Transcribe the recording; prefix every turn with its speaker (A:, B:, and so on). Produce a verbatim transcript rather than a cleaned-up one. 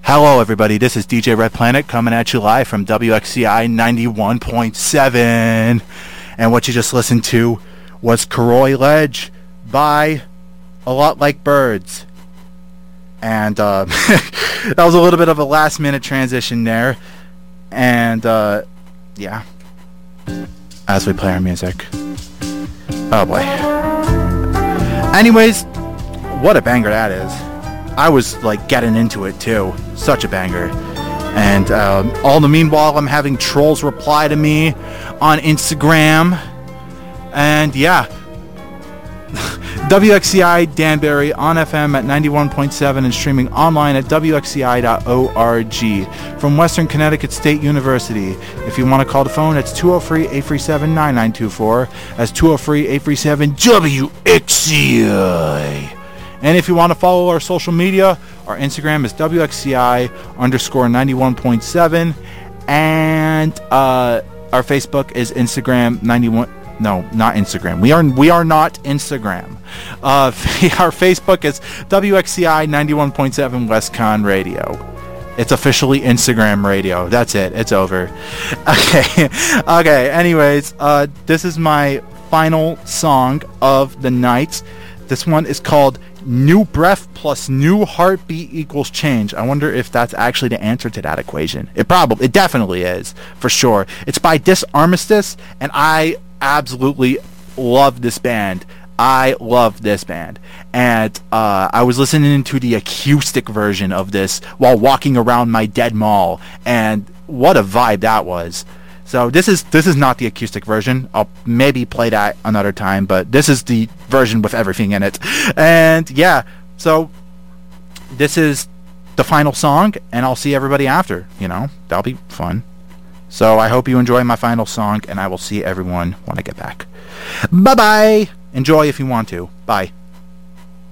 A: Hello, everybody. This is D J Red Planet coming at you live from W X C I ninety-one point seven. And what you just listened to was Karoy Ledge by A Lot Like Birds. And uh, that was a little bit of a last-minute transition there. And, uh, yeah. As we play our music. Oh, boy. Anyways, what a banger that is. I was, like, getting into it, too. Such a banger. And um, all the meanwhile, I'm having trolls reply to me on Instagram. And, yeah. W X C I Danbury on F M at ninety-one point seven and streaming online at W X C I dot org. From Western Connecticut State University. If you want to call the phone, it's two oh three, eight three seven, nine nine two four. That's two oh three, eight three seven, W X C I. And if you want to follow our social media, our Instagram is W X C I underscore ninety-one point seven. And uh, our Facebook is Instagram ninety-one. No, not Instagram. We are we are not Instagram. Uh, our Facebook is W X C I ninety-one point seven WestCon Radio. It's officially Instagram Radio. That's it. It's over. Okay. Okay. Anyways, uh, this is my final song of the night. This one is called New Breath plus New Heartbeat equals Change. I wonder if that's actually the answer to that equation. It probably, it definitely is, for sure. It's by Disarmistice, and I absolutely love this band. I love this band. And uh, I was listening to the acoustic version of this while walking around my dead mall, and what a vibe that was. So this is this is not the acoustic version. I'll maybe play that another time, but this is the version with everything in it. And yeah, so this is the final song, and I'll see everybody after, you know. That'll be fun. So I hope you enjoy my final song, and I will see everyone when I get back. Bye-bye! Enjoy if you want to. Bye.